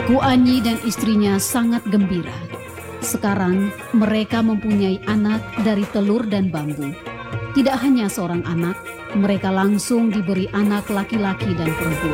Kuanyi dan istrinya sangat gembira. Sekarang mereka mempunyai anak dari telur dan bambu. Tidak hanya seorang anak, mereka langsung diberi anak laki-laki dan perempuan.